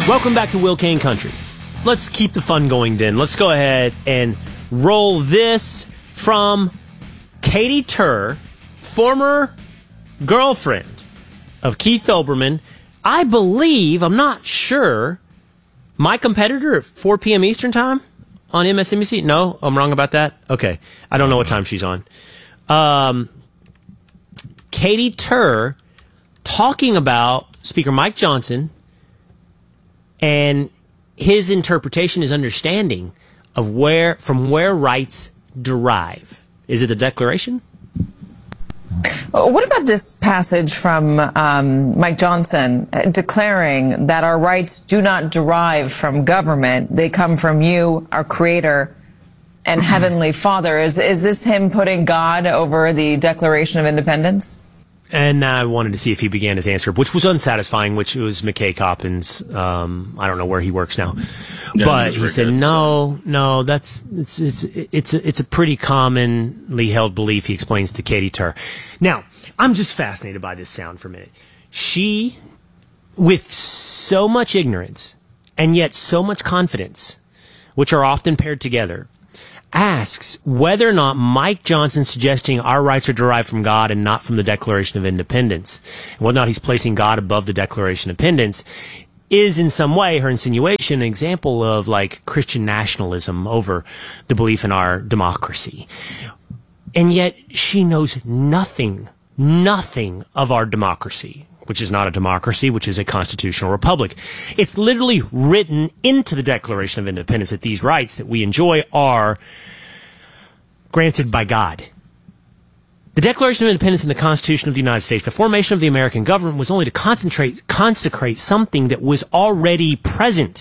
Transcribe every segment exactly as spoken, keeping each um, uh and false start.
Welcome back to Will Kane Country. Let's keep the fun going then. Let's go ahead and roll this from Katy Tur, former girlfriend of Keith Olbermann. I believe, I'm not sure, my competitor at four p.m. Eastern time on M S N B C? No, I'm wrong about that? Okay. I don't know what time she's on. Um, Katy Tur talking about Speaker Mike Johnson and his interpretation, his understanding of where, from where rights derive. Is it the Declaration? What about this passage from um, Mike Johnson uh, declaring that our rights do not derive from government? They come from you, our Creator, and Heavenly Father. Is, is this him putting God over the Declaration of Independence? And I wanted to see if he began his answer, which was unsatisfying, which was McKay Coppins. Um, I don't know where he works now. Yeah, but he said, good, no, so. no, that's, it's, it's, it's a, it's a pretty commonly held belief, he explains to Katy Tur. Now, I'm just fascinated by this sound for a minute. She, with so much ignorance and yet so much confidence, which are often paired together, asks whether or not Mike Johnson suggesting our rights are derived from God and not from the Declaration of Independence, and whether or not he's placing God above the Declaration of Independence, is in some way, her insinuation, an example of like Christian nationalism over the belief in our democracy. And yet she knows nothing, nothing of our democracy, which is not a democracy, which is a constitutional republic. It's literally written into the Declaration of Independence that these rights that we enjoy are granted by God. The Declaration of Independence and the Constitution of the United States, the formation of the American government, was only to concentrate, consecrate something that was already present.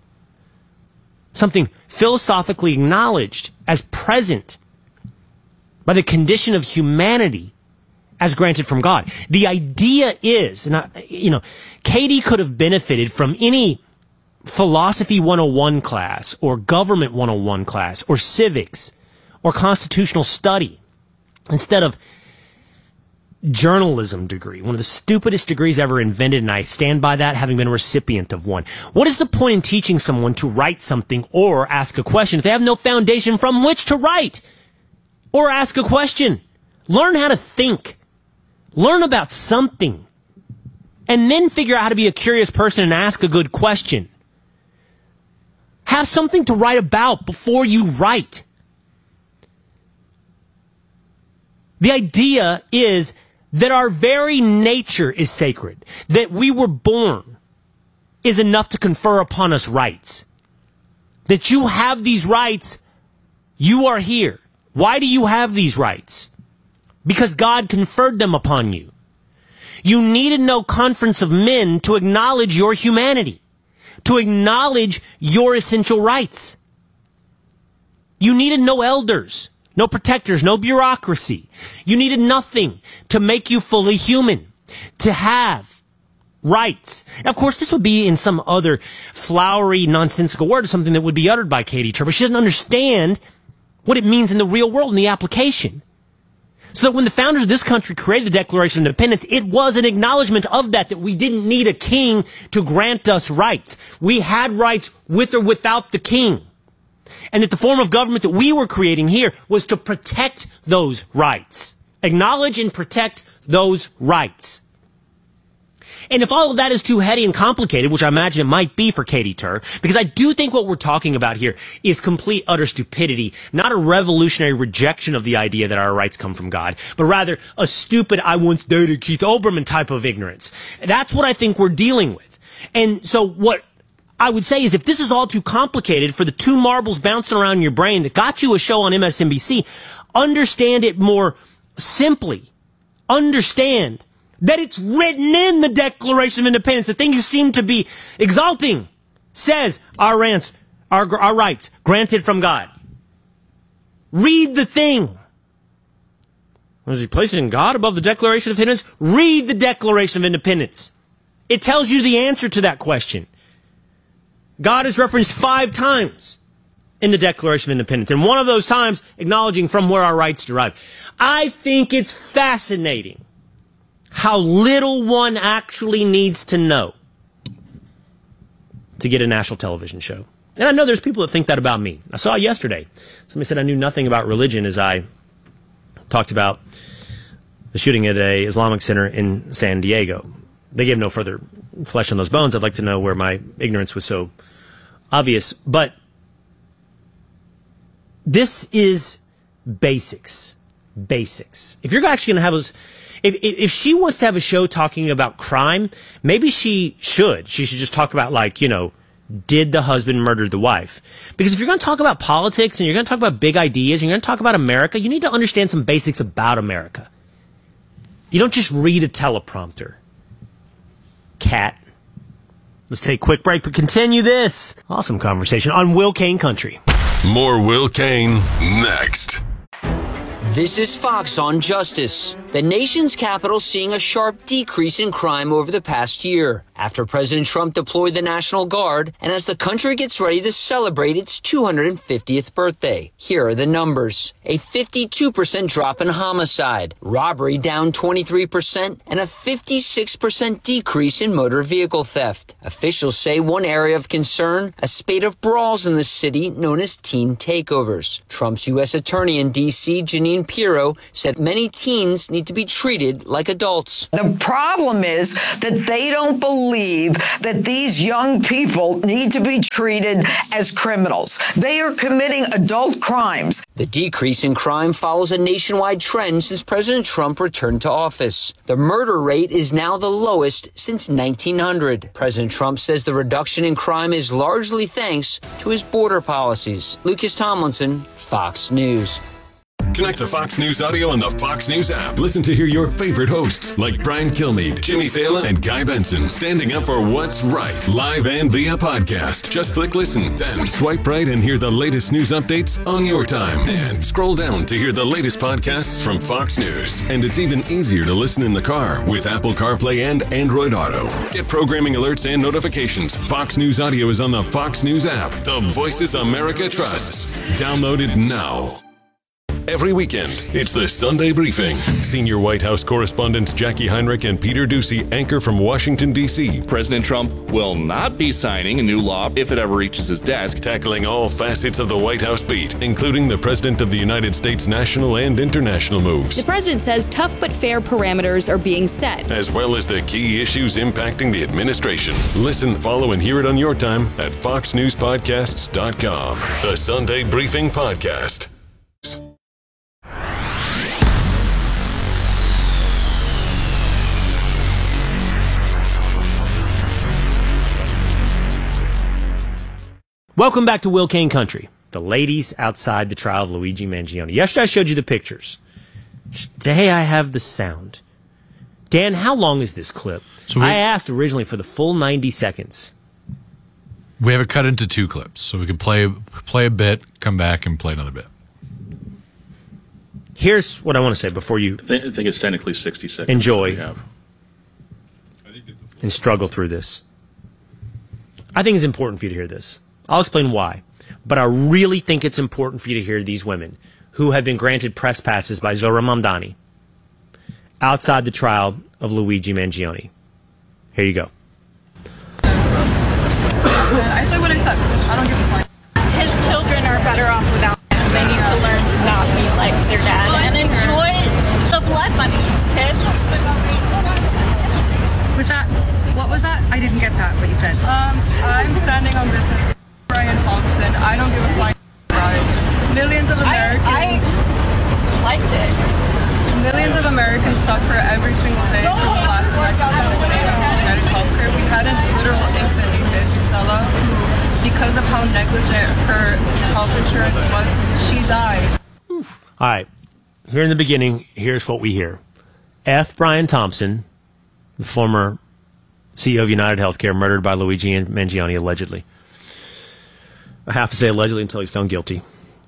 Something philosophically acknowledged as present by the condition of humanity as granted from God. The idea is, and I, you know, Katie could have benefited from any philosophy one oh one class or government one oh one class or civics or constitutional study instead of journalism degree, one of the stupidest degrees ever invented, and I stand by that, having been a recipient of one. What is the point in teaching someone to write something or ask a question if they have no foundation from which to write or ask a question? Learn how to think. Learn about something, and then figure out how to be a curious person and ask a good question. Have something to write about before you write. The idea is that our very nature is sacred, that we were born is enough to confer upon us rights. That you have these rights, you are here. Why do you have these rights? Because God conferred them upon you. You needed no conference of men to acknowledge your humanity, to acknowledge your essential rights. You needed no elders, no protectors, no bureaucracy. You needed nothing to make you fully human, to have rights. Now, of course, this would be in some other flowery, nonsensical word, something that would be uttered by Katy Tur, but she doesn't understand what it means in the real world, in the application. So that when the founders of this country created the Declaration of Independence, it was an acknowledgement of that, that we didn't need a king to grant us rights. We had rights with or without the king. And that the form of government that we were creating here was to protect those rights. Acknowledge and protect those rights. And if all of that is too heady and complicated, which I imagine it might be for Katy Tur, because I do think what we're talking about here is complete, utter stupidity, not a revolutionary rejection of the idea that our rights come from God, but rather a stupid, I once dated Keith Olbermann type of ignorance. That's what I think we're dealing with. And so what I would say is if this is all too complicated for the two marbles bouncing around your brain that got you a show on M S N B C, understand it more simply. Understand that it's written in the Declaration of Independence. The thing you seem to be exalting says our rights, our, our rights granted from God. Read the thing. Was he placing God above the Declaration of Independence? Read the Declaration of Independence. It tells you the answer to that question. God is referenced five times in the Declaration of Independence, and one of those times acknowledging from where our rights derive. I think it's fascinating how little one actually needs to know to get a national television show. And I know there's people that think that about me. I saw it yesterday. Somebody said I knew nothing about religion as I talked about the shooting at a Islamic center in San Diego. They gave no further flesh on those bones. I'd like to know where my ignorance was so obvious. But this is basics. Basics. If you're actually going to have those, if, if she wants to have a show talking about crime, maybe she should. She should just talk about, like, you know, did the husband murder the wife? Because if you're going to talk about politics and you're going to talk about big ideas and you're going to talk about America, you need to understand some basics about America. You don't just read a teleprompter. Cat. Let's take a quick break, but continue this awesome conversation on Will Cain Country. More Will Cain next. This is Fox on Justice. The nation's capital seeing a sharp decrease in crime over the past year after President Trump deployed the National Guard and as the country gets ready to celebrate its two hundred fiftieth birthday. Here are the numbers. A fifty-two percent drop in homicide, robbery down twenty-three percent, and a fifty-six percent decrease in motor vehicle theft. Officials say one area of concern, a spate of brawls in the city known as teen takeovers. Trump's U S attorney in D C, Jeanine Pirro, said many teens need to be treated like adults. The problem is that they don't believe that these young people need to be treated as criminals. They are committing adult crimes. The decrease in crime follows a nationwide trend since President Trump returned to office. The murder rate is now the lowest since nineteen hundred. President Trump says the reduction in crime is largely thanks to his border policies. Lucas Tomlinson, Fox News. Connect to Fox News Audio on the Fox News app. Listen to hear your favorite hosts like Brian Kilmeade, Jimmy Fallon, and Guy Benson standing up for what's right, live and via podcast. Just click listen, then swipe right and hear the latest news updates on your time. And scroll down to hear the latest podcasts from Fox News. And it's even easier to listen in the car with Apple CarPlay and Android Auto. Get programming alerts and notifications. Fox News Audio is on the Fox News app. The voices America trusts. Download it now. Every weekend, it's the Sunday Briefing. Senior White House correspondents Jackie Heinrich and Peter Doocy anchor from Washington, D C President Trump will not be signing a new law if it ever reaches his desk. Tackling all facets of the White House beat, including the President of the United States national and international moves. The president says tough but fair parameters are being set, as well as the key issues impacting the administration. Listen, follow, and hear it on your time at fox news podcasts dot com. The Sunday Briefing Podcast. Welcome back to Will Cain Country. The ladies outside the trial of Luigi Mangione. Yesterday I showed you the pictures. Today I have the sound. Dan, how long is this clip? So we, I asked originally for the full ninety seconds. We have it cut into two clips, so we can play play a bit, come back, and play another bit. Here's what I want to say before you I think, I think it's technically sixty seconds. Enjoy and struggle through this. I think it's important for you to hear this. I'll explain why. But I really think it's important for you to hear these women who have been granted press passes by Zohra Mamdani outside the trial of Luigi Mangione. Here you go. I said what I said. I don't give a fuck. His children are better off without him. They need to learn to not be like their dad and enjoy the blood money, kids. Was that, what was that? I didn't get that, what you said. Um, I'm standing on business. Brian Thompson. I don't give a fuck. Millions of Americans. I, I liked it. Millions of Americans suffer every single day from the lack of negligence when it comes to United Healthcare. We had a literal infant named Stella who, because of how negligent her health insurance was, she died. Oof. All right. Here in the beginning, here's what we hear. F. Brian Thompson, the former C E O of United Healthcare, murdered by Luigi Mangione, allegedly. I have to say allegedly until he's found guilty.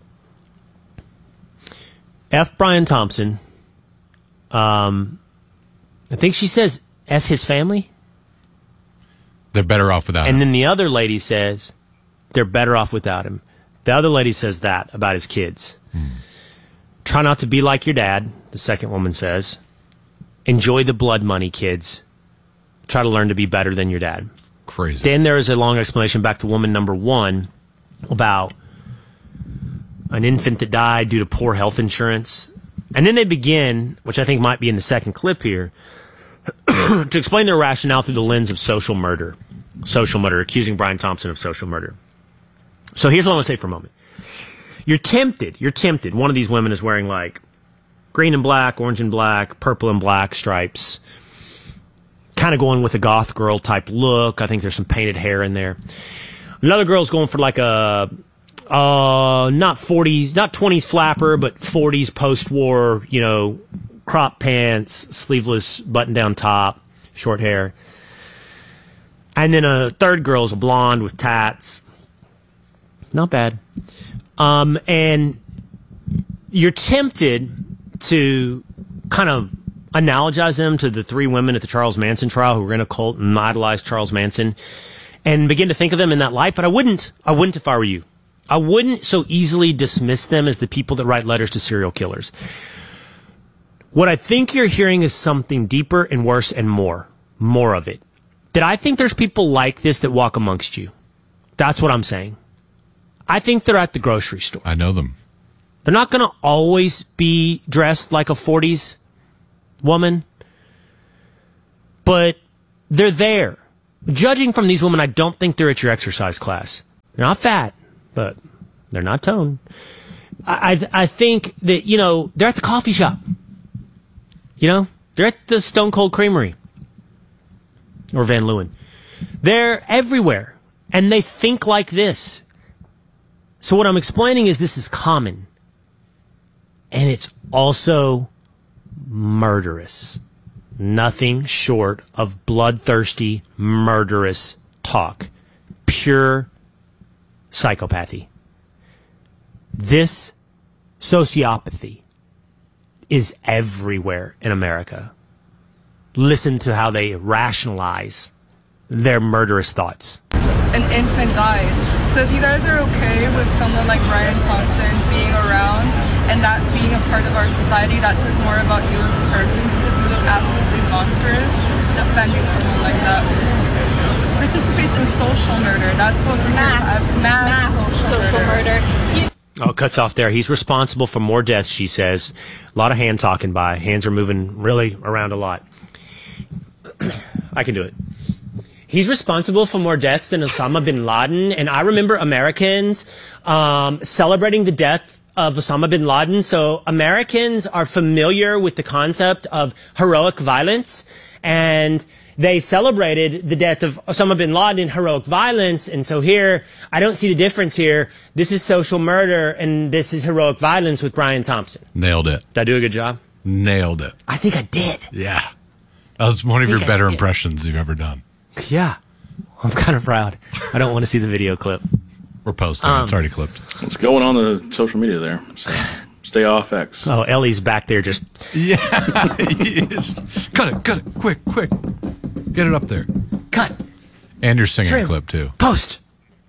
F. Brian Thompson. Um, I think she says F his family. They're better off without him. And then the other lady says they're better off without him. The other lady says that about his kids. Hmm. Try not to be like your dad, the second woman says. Enjoy the blood money, kids. Try to learn to be better than your dad. Crazy. Then there is a long explanation back to woman number one about an infant that died due to poor health insurance. And then they begin, which I think might be in the second clip here, to explain their rationale through the lens of social murder. Social murder, accusing Brian Thompson of social murder. So here's what I want to say for a moment. You're tempted, you're tempted. One of these women is wearing like green and black, orange and black, purple and black stripes. Kind of going with a goth girl type look. I think there's some painted hair in there. Another girl's going for like a, uh, not forties, not twenties flapper, but forties post-war, you know, crop pants, sleeveless button-down top, short hair. And then a third girl's a blonde with tats. Not bad. Um, and you're tempted to kind of analogize them to the three women at the Charles Manson trial who were in a cult and idolized Charles Manson and begin to think of them in that light. But I wouldn't. I wouldn't if I were you. I wouldn't so easily dismiss them as the people that write letters to serial killers. What I think you're hearing is something deeper and worse and more. More of it. That I think there's people like this that walk amongst you. That's what I'm saying. I think they're at the grocery store. I know them. They're not going to always be dressed like a forties woman, but they're there. Judging from these women, I don't think they're at your exercise class. They're not fat, but they're not toned. I, I, I think that, you know, they're at the coffee shop. You know, they're at the Stone Cold Creamery or Van Leeuwen. They're everywhere, and they think like this. So what I'm explaining is this is common, and it's also murderous. Nothing short of bloodthirsty, murderous talk. Pure psychopathy. This sociopathy is everywhere in America. Listen to how they rationalize their murderous thoughts. An infant died. So if you guys are okay with someone like Brian Thompson being around and that being a part of our society, that says more about you as a person because you look absolutely monstrous defending someone like that. Participates in social murder. That's what we're mass, mass, mass social, social murder. murder. Oh, cuts off there. He's responsible for more deaths, she says. A lot of hand talking by. Hands are moving really around a lot. I can do it. He's responsible for more deaths than Osama bin Laden. And I remember Americans um, celebrating the death of Osama bin Laden. So Americans are familiar with the concept of heroic violence. And they celebrated the death of Osama bin Laden in heroic violence. And so here, I don't see the difference here. This is social murder, and this is heroic violence with Brian Thompson. Nailed it. Did I do a good job? Nailed it. I think I did. Yeah. That was one of your better impressions you've ever done. Yeah. I'm kind of proud. I don't want to see the video clip. We're posting. Um, it's already clipped. It's going on the social media there. So stay off X. Oh, Ellie's back there just... Yeah. Cut it. Cut it. Quick, quick. Get it up there. Cut. And your singing Trim. clip, too. Post.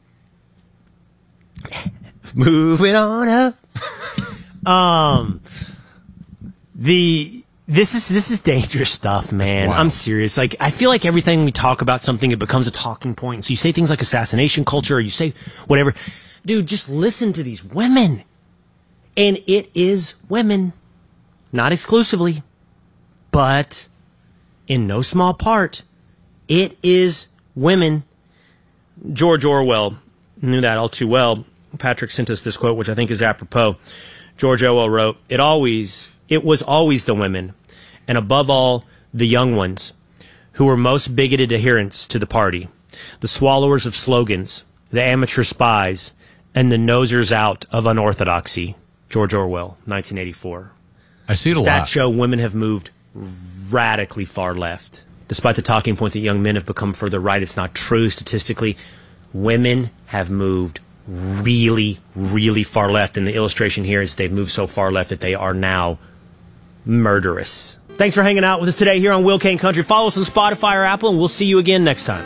Moving on up. um, the... This is this is dangerous stuff, man. I'm serious. Like, I feel like everything we talk about something, it becomes a talking point. So you say things like assassination culture, or you say whatever. Dude, just listen to these women. And it is women. Not exclusively. But in no small part, it is women. George Orwell knew that all too well. Patrick sent us this quote, which I think is apropos. George Orwell wrote, It always... It was always the women, and above all, the young ones, who were most bigoted adherents to the party, the swallowers of slogans, the amateur spies, and the nosers out of unorthodoxy. George Orwell, nineteen eighty-four. I see it a Stats lot. show women have moved radically far left. Despite the talking point that young men have become further right, it's not true statistically. Women have moved really, really far left, and the illustration here is they've moved so far left that they are now murderous. Thanks for hanging out with us today here on Will Kane Country. Follow us on Spotify or Apple, and we'll see you again next time.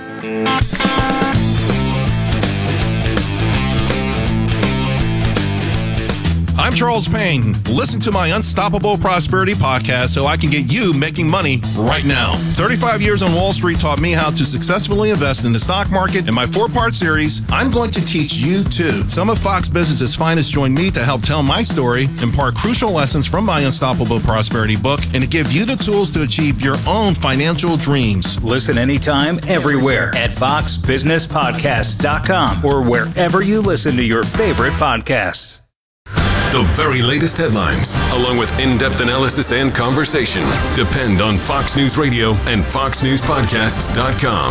I'm Charles Payne. Listen to my Unstoppable Prosperity podcast so I can get you making money right now. thirty-five years on Wall Street taught me how to successfully invest in the stock market. In my four-part series, I'm going to teach you too. Some of Fox Business's finest join me to help tell my story, impart crucial lessons from my Unstoppable Prosperity book, and to give you the tools to achieve your own financial dreams. Listen anytime, everywhere at fox business podcast dot com or wherever you listen to your favorite podcasts. The very latest headlines, along with in-depth analysis and conversation, depend on Fox News Radio and fox news podcasts dot com.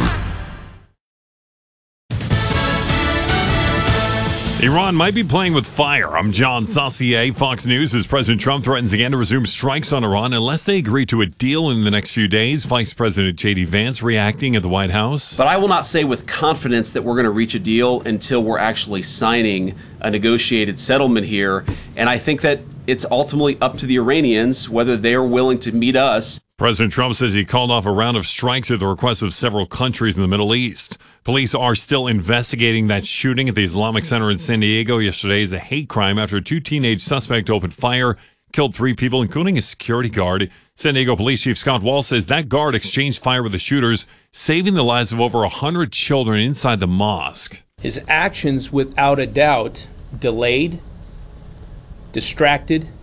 Iran might be playing with fire. I'm John Saucier. Fox News as President Trump threatens again to resume strikes on Iran unless they agree to a deal in the next few days. Vice President J D Vance reacting at the White House. But I will not say with confidence that we're going to reach a deal until we're actually signing a negotiated settlement here. And I think that it's ultimately up to the Iranians whether they're willing to meet us. President Trump says he called off a round of strikes at the request of several countries in the Middle East. Police are still investigating that shooting at the Islamic Center in San Diego yesterday as a hate crime after two teenage suspects opened fire, killed three people, including a security guard. San Diego Police Chief Scott Wall says that guard exchanged fire with the shooters, saving the lives of over one hundred children inside the mosque. His actions, without a doubt, delayed, distracted,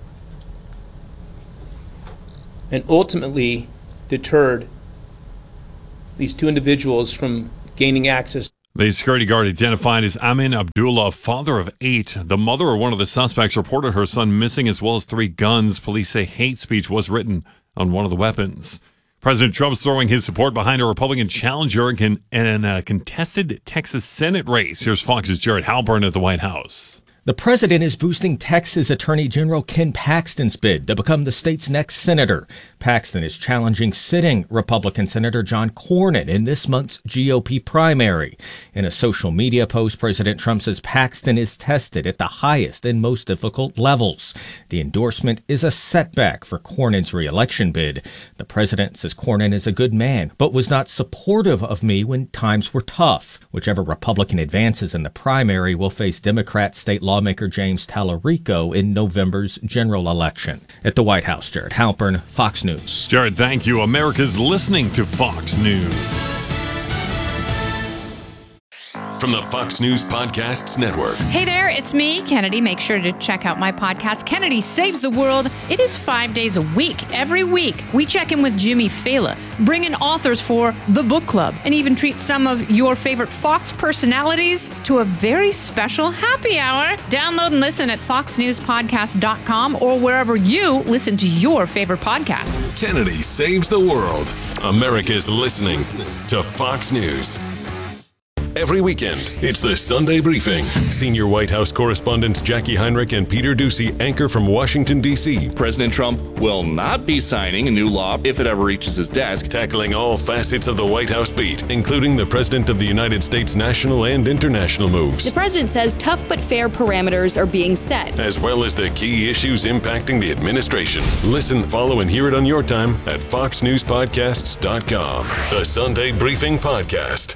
and ultimately deterred these two individuals from gaining access. The security guard, identified as Amin Abdullah, father of eight. The mother of one of the suspects reported her son missing, as well as three guns. Police say hate speech was written on one of the weapons. President Trump's throwing his support behind a Republican challenger in, in a contested Texas Senate race. Here's Fox's Jared Halpern at the White House. The president is boosting Texas Attorney General Ken Paxton's bid to become the state's next senator. Paxton is challenging sitting Republican Senator John Cornyn in this month's G O P primary. In a social media post, President Trump says Paxton is tested at the highest and most difficult levels. The endorsement is a setback for Cornyn's reelection bid. The president says Cornyn is a good man, but was not supportive of me when times were tough. Whichever Republican advances in the primary will face Democrat state law lawmaker James Tallarico in November's general election. At the White House, Jared Halpern, Fox News. Jared, thank you. America's listening to Fox News. From the Fox News Podcasts Network. Hey there, it's me, Kennedy. Make sure to check out my podcast, Kennedy Saves the World. It is five days a week. Every week, we check in with Jimmy Fallon, bring in authors for the book club, and even treat some of your favorite Fox personalities to a very special happy hour. Download and listen at fox news podcast dot com or wherever you listen to your favorite podcast. Kennedy Saves the World. America's listening to Fox News. Every weekend, it's the Sunday Briefing. Senior White House correspondents Jackie Heinrich and Peter Doocy anchor from Washington, D C President Trump will not be signing a new law if it ever reaches his desk. Tackling all facets of the White House beat, including the President of the United States national and international moves. The president says tough but fair parameters are being set, as well as the key issues impacting the administration. Listen, follow, and hear it on your time at fox news podcasts dot com. The Sunday Briefing Podcast.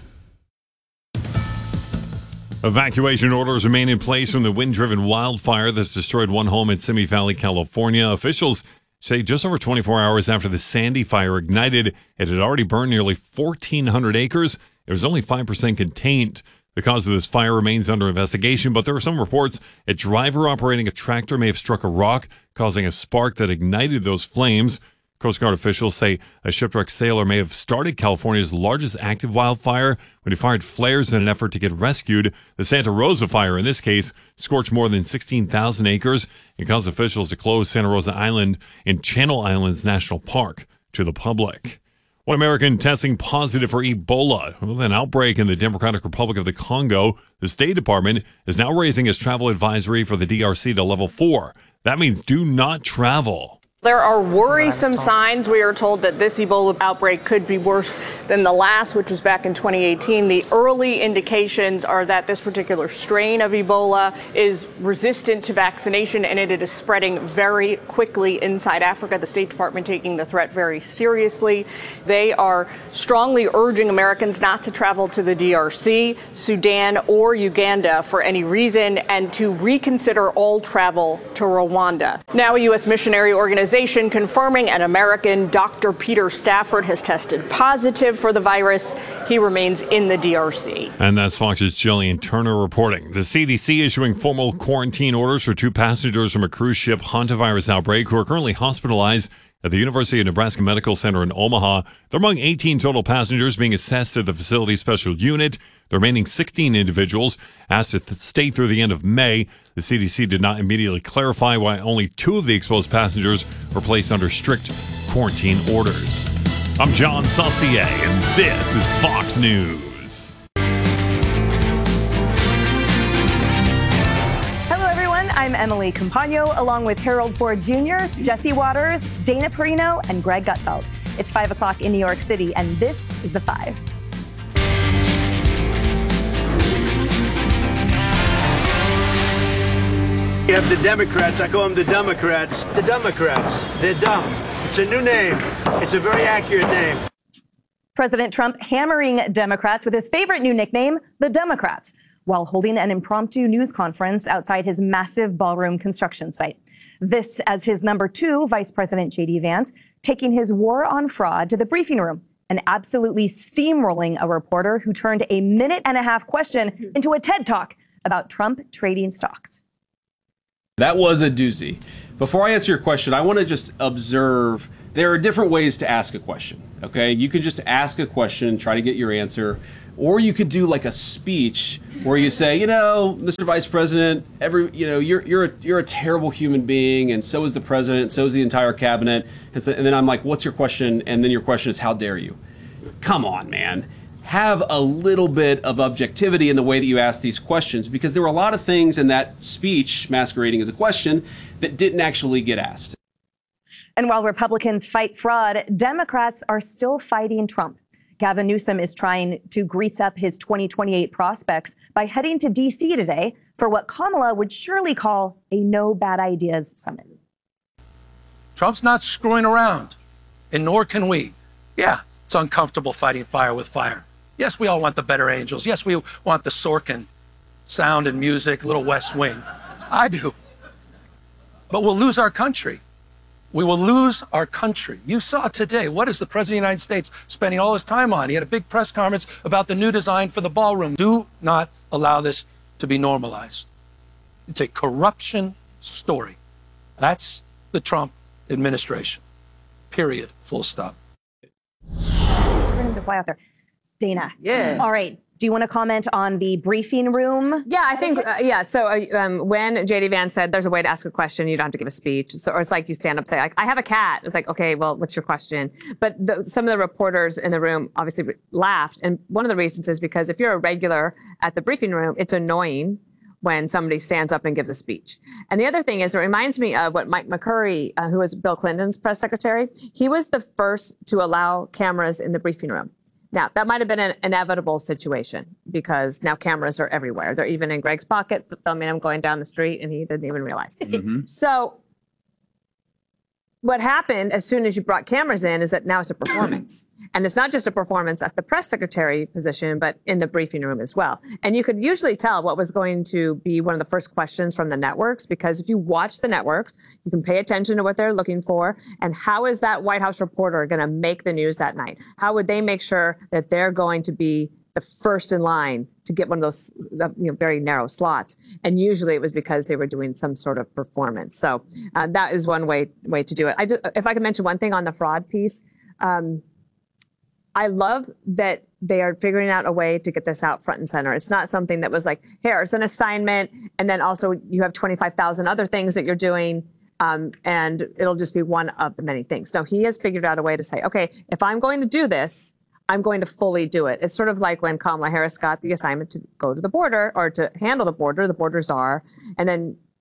Evacuation orders remain in place from the wind-driven wildfire that's destroyed one home in Simi Valley, California. Officials say just over twenty-four hours after the Sandy fire ignited, it had already burned nearly fourteen hundred acres. It was only five percent contained. The cause of this fire remains under investigation, but there are some reports a driver operating a tractor may have struck a rock, causing a spark that ignited those flames. Coast Guard officials say a shipwrecked sailor may have started California's largest active wildfire when he fired flares in an effort to get rescued. The Santa Rosa fire, in this case, scorched more than sixteen thousand acres and caused officials to close Santa Rosa Island and Channel Islands National Park to the public. One American testing positive for Ebola. With an outbreak in the Democratic Republic of the Congo, the State Department is now raising its travel advisory for the D R C to level four. That means do not travel. There are worrisome signs. We are told that this Ebola outbreak could be worse than the last, which was back in twenty eighteen. The early indications are that this particular strain of Ebola is resistant to vaccination, and it is spreading very quickly inside Africa. The State Department taking the threat very seriously. They are strongly urging Americans not to travel to the D R C, Sudan, or Uganda for any reason, and to reconsider all travel to Rwanda. Now, a U S missionary organization confirming an American, Doctor Peter Stafford, has tested positive for the virus. He remains in the D R C. And that's Fox's Jillian Turner reporting. The C D C issuing formal quarantine orders for two passengers from a cruise ship hantavirus outbreak who are currently hospitalized at the University of Nebraska Medical Center in Omaha. They're among eighteen total passengers being assessed at the facility's special unit. The remaining sixteen individuals asked to th- stay through the end of May. The C D C did not immediately clarify why only two of the exposed passengers were placed under strict quarantine orders. I'm John Saucier, and this is Fox News. Hello, everyone. I'm Emily Campagno, along with Harold Ford Junior, Jesse Waters, Dana Perino, and Greg Gutfeld. It's five o'clock in New York City, and this is The Five. You have the Democrats. I call them the Democrats. The Democrats. They're dumb. It's a new name. It's a very accurate name. President Trump hammering Democrats with his favorite new nickname, the Democrats, while holding an impromptu news conference outside his massive ballroom construction site. This as his number two, Vice President J D Vance, taking his war on fraud to the briefing room and absolutely steamrolling a reporter who turned a minute and a half question into a TED Talk about Trump trading stocks. That was a doozy. Before I answer your question, I want to just observe there are different ways to ask a question. Okay, you can just ask a question, try to get your answer, or you could do like a speech where you say, you know, Mister Vice President, every you know, you're you're a, you're a terrible human being, and so is the president, and so is the entire cabinet, and, so, and then I'm like, what's your question? And then your question is, how dare you? Come on, man. Have a little bit of objectivity in the way that you ask these questions, because there were a lot of things in that speech masquerading as a question that didn't actually get asked. And while Republicans fight fraud, Democrats are still fighting Trump. Gavin Newsom is trying to grease up his twenty twenty-eight prospects by heading to D C today for what Kamala would surely call a no bad ideas summit. Trump's not screwing around, and nor can we. Yeah, it's uncomfortable fighting fire with fire. Yes, we all want the better angels. Yes, we want the Sorkin sound and music, little West Wing. I do. But we'll lose our country. We will lose our country. You saw today, what is the President of the United States spending all his time on? He had a big press conference about the new design for the ballroom. Do not allow this to be normalized. It's a corruption story. That's the Trump administration. Period. Full stop. We're going to fly out there. Dana. Yeah. All right. Do you want to comment on the briefing room? Yeah, I think, uh, yeah. So uh, um, when J D Vance said there's a way to ask a question, you don't have to give a speech. So, or it's like you stand up and say, like, I have a cat. It's like, okay, well, what's your question? But the, some of the reporters in the room obviously laughed. And one of the reasons is because if you're a regular at the briefing room, it's annoying when somebody stands up and gives a speech. And the other thing is, it reminds me of what Mike McCurry, uh, who was Bill Clinton's press secretary, he was the first to allow cameras in the briefing room. Now, that might have been an inevitable situation because now cameras are everywhere. They're even in Greg's pocket, filming him going down the street, and he didn't even realize. Mm-hmm. So what happened as soon as you brought cameras in is that now it's a performance. And it's not just a performance at the press secretary position, but in the briefing room as well. And you could usually tell what was going to be one of the first questions from the networks, because if you watch the networks, you can pay attention to what they're looking for. And how is that White House reporter going to make the news that night? How would they make sure that they're going to be the first in line to get one of those you know, very narrow slots? And usually it was because they were doing some sort of performance. So uh, that is one way way to do it. I just, if I could mention one thing on the fraud piece, um, I love that they are figuring out a way to get this out front and center. It's not something that was like, here's an assignment, and then also you have twenty-five thousand other things that you're doing, um, and it'll just be one of the many things. No, he has figured out a way to say, okay, if I'm going to do this, I'm going to fully do it. It's sort of like when Kamala Harris got the assignment to go to the border or to handle the border, the border czar, and then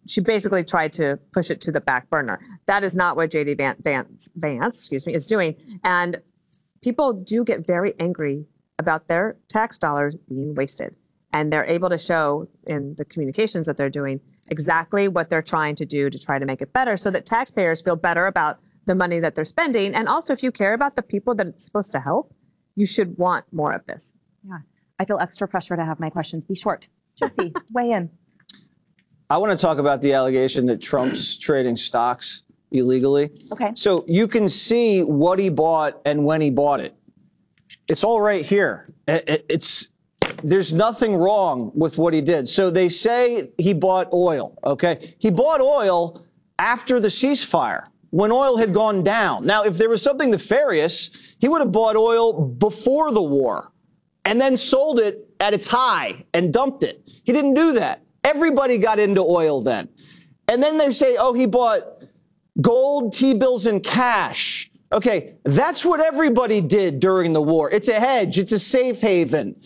she basically tried to push it to the back burner. That is not what J D Vance, Vance, excuse me, is doing. And people do get very angry about their tax dollars being wasted. And they're able to show in the communications that they're doing exactly what they're trying to do to try to make it better so that taxpayers feel better about the money that they're spending. And also, if you care about the people that it's supposed to help, you should want more of this. Yeah. I feel extra pressure to have my questions be short. Jesse, weigh in. I want to talk about the allegation that Trump's trading stocks illegally. Okay. So you can see what he bought and when he bought it. It's all right here. It's there's nothing wrong with what he did. So they say he bought oil. Okay. He bought oil after the ceasefire, when oil had gone down. Now, if there was something nefarious, he would have bought oil before the war and then sold it at its high and dumped it. He didn't do that. Everybody got into oil then. And then they say, oh, he bought gold, T-bills, and cash. Okay, that's what everybody did during the war. It's a hedge. It's a safe haven.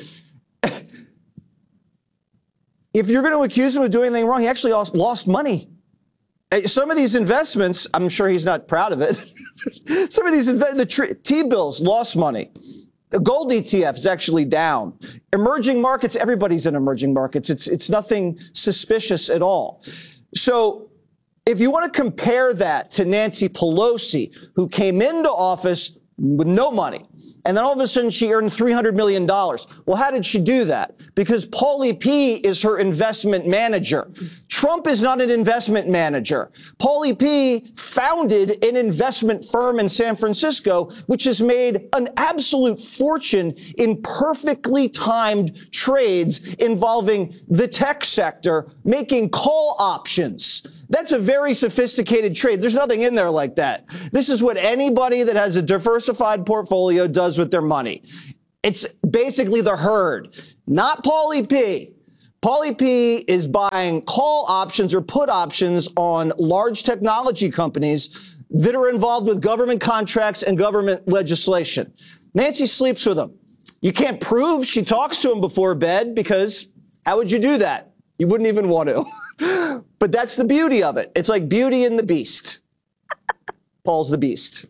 If you're going to accuse him of doing anything wrong, he actually lost money. Some of these investments, I'm sure he's not proud of it. Some of these, the T-bills lost money. The gold E T F is actually down. Emerging markets, everybody's in emerging markets. It's, it's nothing suspicious at all. So if you want to compare that to Nancy Pelosi, who came into office with no money, and then all of a sudden she earned three hundred million dollars. Well, how did she do that? Because Paulie P is her investment manager. Trump is not an investment manager. Paulie P founded an investment firm in San Francisco, which has made an absolute fortune in perfectly timed trades involving the tech sector, making call options. That's a very sophisticated trade. There's nothing in there like that. This is what anybody that has a diversified portfolio does with their money. It's basically the herd, not Paulie P. Paulie P is buying call options or put options on large technology companies that are involved with government contracts and government legislation. Nancy sleeps with them. You can't prove she talks to him before bed because how would you do that? You wouldn't even want to. But that's the beauty of it. It's like Beauty and the Beast. Paul's the Beast.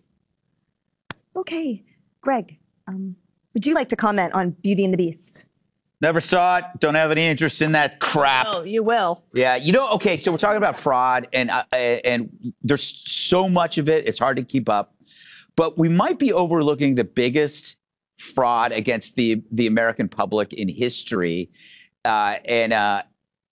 Okay. Greg, um, would you like to comment on Beauty and the Beast? Never saw it. Don't have any interest in that crap. Oh, you will. Yeah, you know. Okay, so we're talking about fraud, and uh, and there's so much of it; it's hard to keep up. But we might be overlooking the biggest fraud against the the American public in history, uh, and uh,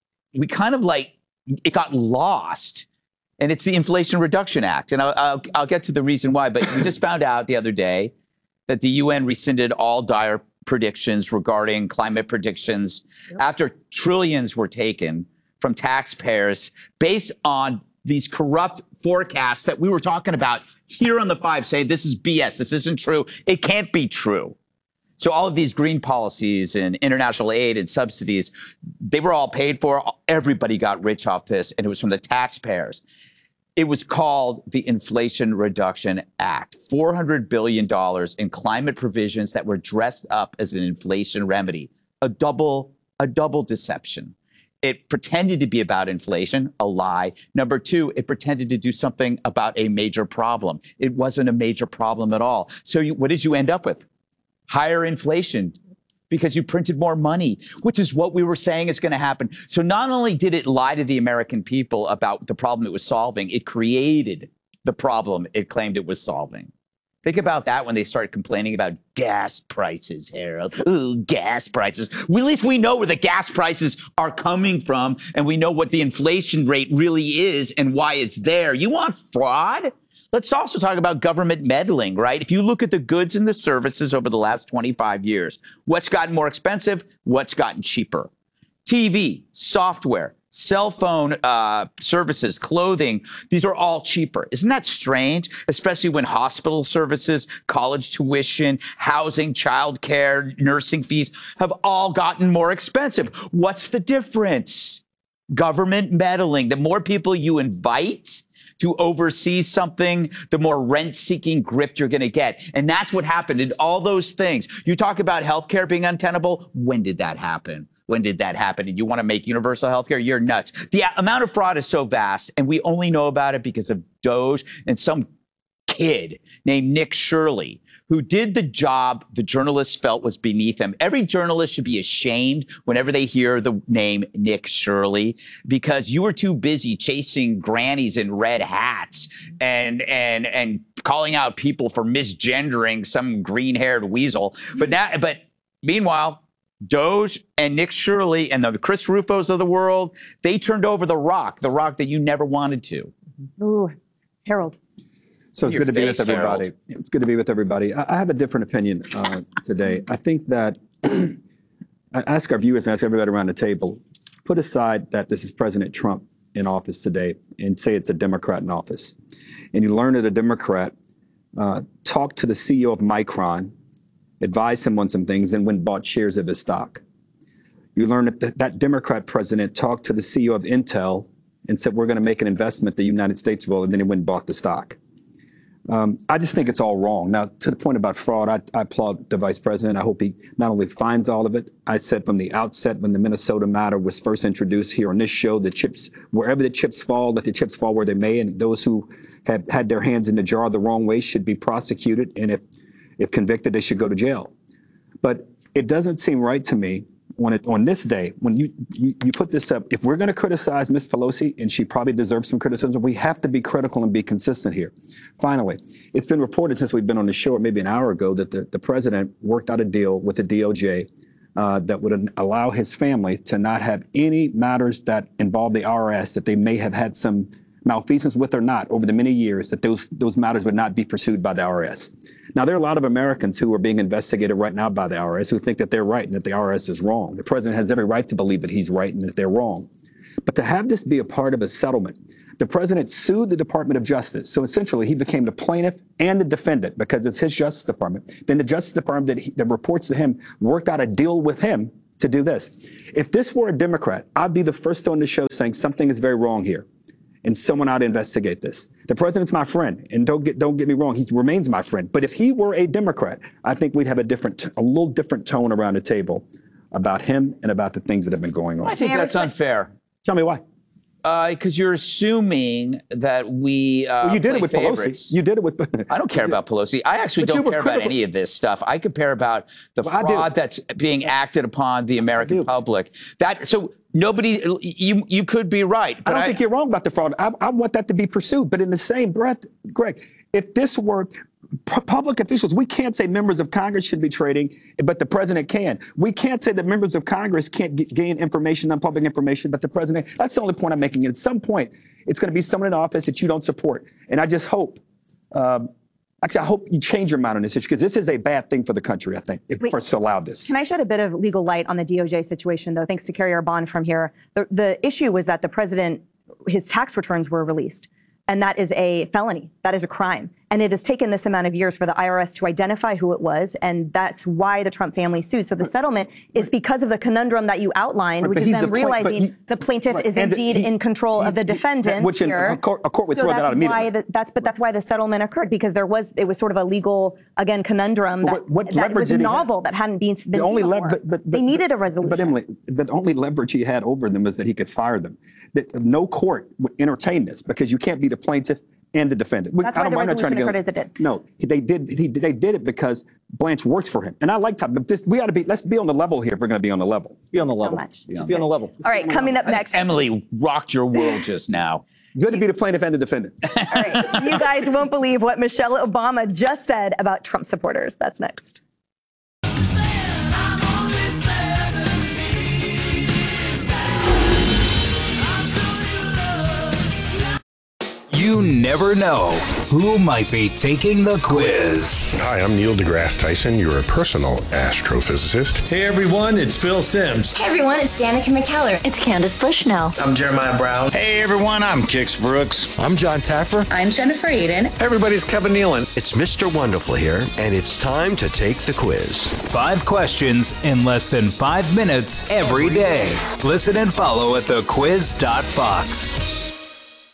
we kind of like it got lost. And it's the Inflation Reduction Act, and I'll, I'll I'll get to the reason why. But we just found out the other day that the U N rescinded all dire predictions regarding climate predictions yep. after trillions were taken from taxpayers based on these corrupt forecasts that we were talking about here on the Five, saying this is B S, this isn't true, it can't be true. So all of these green policies and international aid and subsidies, they were all paid for. Everybody got rich off this, and it was from the taxpayers. It was called the Inflation Reduction Act, four hundred billion dollars in climate provisions that were dressed up as an inflation remedy, a double, a double deception. It pretended to be about inflation, a lie. Number two, it pretended to do something about a major problem. It wasn't a major problem at all. So you, what did you end up with? Higher inflation, because you printed more money, which is what we were saying is going to happen. So not only did it lie to the American people about the problem it was solving, it created the problem it claimed it was solving. Think about that when they start complaining about gas prices, Harold. Ooh, gas prices. Well, at least we know where the gas prices are coming from, and we know what the inflation rate really is and why it's there. You want fraud? Let's also talk about government meddling, right? If you look at the goods and the services over the last twenty-five years, what's gotten more expensive? What's gotten cheaper? T V, software, cell phone uh, services, clothing, these are all cheaper. Isn't that strange? Especially when hospital services, college tuition, housing, childcare, nursing fees have all gotten more expensive. What's the difference? Government meddling. The more people you invite to oversee something, the more rent-seeking grift you're going to get. And that's what happened in all those things. You talk about healthcare being untenable. When did that happen? When did that happen? And you want to make universal healthcare? You're nuts. The amount of fraud is so vast, and we only know about it because of Doge and some kid named Nick Shirley, who did the job the journalists felt was beneath him. Every journalist should be ashamed whenever they hear the name Nick Shirley, because you were too busy chasing grannies in red hats and and and calling out people for misgendering some green-haired weasel. But now, but meanwhile, Doge and Nick Shirley and the Chris Rufos of the world, they turned over the rock, the rock that you never wanted to. Ooh, Harold. So it's good to be with everybody. It's good to be with everybody. I, I have a different opinion uh, today. I think that I ask our viewers and ask everybody around the table, put aside that this is President Trump in office today and say it's a Democrat in office. And you learn that a Democrat uh, talked to the C E O of Micron, advised him on some things, and went and bought shares of his stock. You learn that the, that Democrat president talked to the C E O of Intel and said, we're going to make an investment the United States will, and then he went and bought the stock. Um, I just think it's all wrong. Now, to the point about fraud, I, I applaud the vice president. I hope he not only finds all of it. I said from the outset when the Minnesota matter was first introduced here on this show, the chips, wherever the chips fall, let the chips fall where they may, and those who have had their hands in the jar the wrong way should be prosecuted, and if if convicted, they should go to jail. But it doesn't seem right to me when it, on this day, when you, you, you put this up, if we're going to criticize Miz Pelosi, and she probably deserves some criticism, we have to be critical and be consistent here. Finally, it's been reported since we've been on the show, or maybe an hour ago, that the, the president worked out a deal with the D O J uh, that would allow his family to not have any matters that involve the I R S that they may have had some malfeasance with or not over the many years, that those those matters would not be pursued by the I R S. Now, there are a lot of Americans who are being investigated right now by the I R S who think that they're right and that the I R S is wrong. The president has every right to believe that he's right and that they're wrong. But to have this be a part of a settlement, the president sued the Department of Justice. So essentially, he became the plaintiff and the defendant because it's his Justice Department. Then the Justice Department that, he, that reports to him worked out a deal with him to do this. If this were a Democrat, I'd be the first on the show saying something is very wrong here, and someone ought to investigate this. The president's my friend, and don't get don't get me wrong, he remains my friend. But if he were a Democrat, I think we'd have a different, a little different tone around the table about him and about the things that have been going on. I think that's unfair. Tell me why. Because uh, you're assuming that we uh, well, you did it with favorites. Pelosi. You did it with. I don't care about Pelosi. I actually but don't care critical. about any of this stuff. I could care about the well, fraud that's being acted upon the American public. That so nobody. You you could be right. But I don't I, think you're wrong about the fraud. I, I want that to be pursued. But in the same breath, Greg, if this were public officials, we can't say members of Congress should be trading, but the president can. We can't say that members of Congress can't get, gain information, non-public information, but the president. That's the only point I'm making. At some point, it's going to be someone in office that you don't support. And I just hope, um, actually, I hope you change your mind on this issue, because this is a bad thing for the country, I think, if for us to allow this. Can I shed a bit of legal light on the D O J situation, though, thanks to Carrie Arbonne from here? The, the issue was that the president, his tax returns were released. And that is a felony. That is a crime. And it has taken this amount of years for the I R S to identify who it was. And that's why the Trump family sued. So the settlement is because of the conundrum that you outlined, right, which is them the realizing he, the plaintiff right, is indeed he, in control of the defendant which in, here. A court, a court would so throw that out immediately. The, that's, but that's why the settlement occurred, because there was, it was sort of a legal, again, conundrum that, what, what that was novel have? that hadn't been, been the only seen lev- before. but, but, but, they needed a resolution. But Emily, the only leverage he had over them is that he could fire them. That no court would entertain this, because you can't be the plaintiff and the defendant. That's I why the resolution occurred as it did. No, they did. He, they did it because Blanche works for him, and I like that. But this, we ought to be. Let's be on the level here if we're going to be on the level. Be on the level. So much. Just be on the level. All right, coming up next. Emily rocked your world just now. Good to be the plaintiff and the defendant. All right, you guys won't believe what Michelle Obama just said about Trump supporters. That's next. You never know who might be taking the quiz. Hi, I'm Neil deGrasse Tyson, your personal astrophysicist. Hey everyone, it's Phil Simms. Hey everyone, it's Danica McKellar. It's Candace Bushnell. I'm Jeremiah Brown. Hey everyone, I'm Kix Brooks. I'm John Taffer. I'm Jennifer Aiden. Hey everybody, it's Kevin Nealon. It's Mister Wonderful here, and it's time to take the quiz. Five questions in less than five minutes every day. Listen and follow at the quiz dot fox.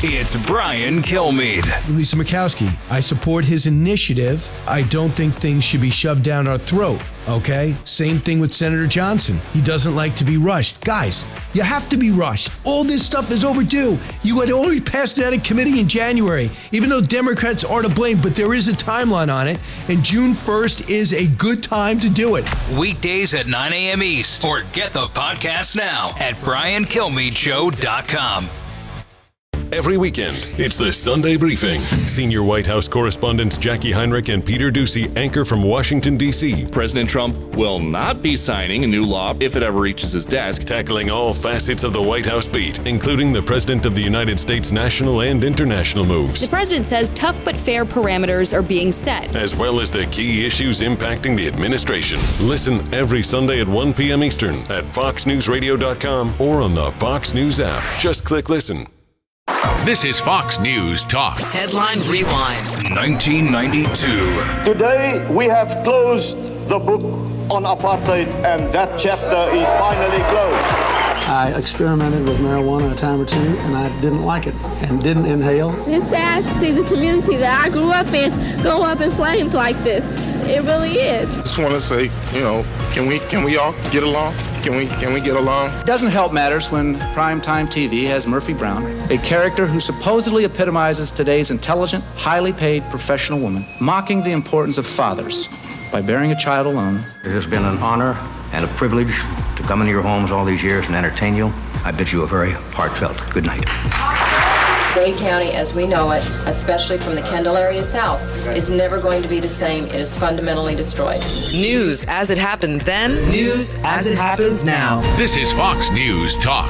It's Brian Kilmeade. Lisa Murkowski, I support his initiative. I don't think things should be shoved down our throat, okay? Same thing with Senator Johnson. He doesn't like to be rushed. Guys, you have to be rushed. All this stuff is overdue. You had already passed it out of committee in January, even though Democrats are to blame, but there is a timeline on it, and June first is a good time to do it. Weekdays at nine a.m. East, or get the podcast now at brian kilmeade show dot com. Every weekend, it's the Sunday Briefing. Senior White House correspondents Jackie Heinrich and Peter Doocy anchor from Washington, D C President Trump will not be signing a new law if it ever reaches his desk. Tackling all facets of the White House beat, including the President of the United States national and international moves. The president says tough but fair parameters are being set, as well as the key issues impacting the administration. Listen every Sunday at one p.m. Eastern at fox news radio dot com or on the Fox News app. Just click listen. This is Fox News Talk. Headline Rewind. nineteen ninety-two. Today we have closed the book on apartheid, and that chapter is finally closed. I experimented with marijuana a time or two, and I didn't like it and didn't inhale. It's sad to see the community that I grew up in go up in flames like this. It really is. Just want to say, you know, can we can we all get along? Can we can we get along? It doesn't help matters when primetime T V has Murphy Brown, a character who supposedly epitomizes today's intelligent, highly paid professional woman, mocking the importance of fathers by bearing a child alone. It has been an honor and a privilege to come into your homes all these years and entertain you. I bid you a very heartfelt good night. Dade County as we know it, especially from the Kendall area south, is never going to be the same. It is fundamentally destroyed. News as it happened then, news as it happens now. This is Fox News Talk.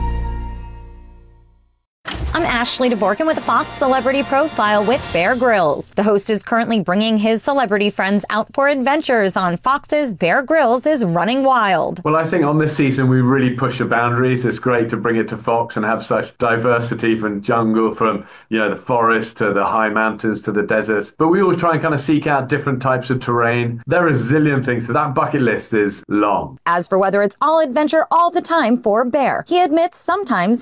I'm Ashley DeVorkin with a Fox Celebrity Profile with Bear Grylls. The host is currently bringing his celebrity friends out for adventures on Fox's Bear Grylls is Running Wild. Well, I think on this season we really push the boundaries. It's great to bring it to Fox and have such diversity from jungle, from, you know, the forest to the high mountains to the deserts. But we always try and kind of seek out different types of terrain. There are a zillion things, so that bucket list is long. As for whether it's all adventure all the time for Bear, he admits sometimes